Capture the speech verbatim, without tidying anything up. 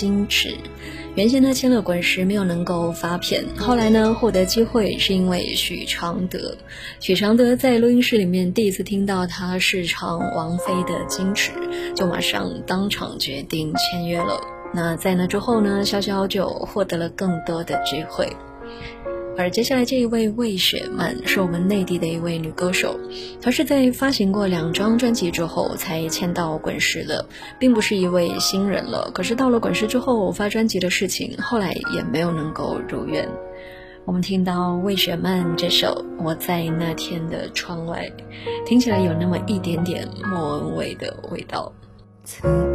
矜持。原先呢签了滚石没有能够发片，后来呢获得机会是因为许常德。许常德在录音室里面第一次听到他试唱王菲的矜持，就马上当场决定签约了。那在那之后呢，潇潇就获得了更多的机会。而接下来这一位魏雪漫是我们内地的一位女歌手，她是在发行过两张专辑之后才签到滚石的，并不是一位新人了。可是到了滚石之后发专辑的事情后来也没有能够如愿。我们听到魏雪漫这首《我在那天的窗外》，听起来有那么一点点莫文蔚的味道。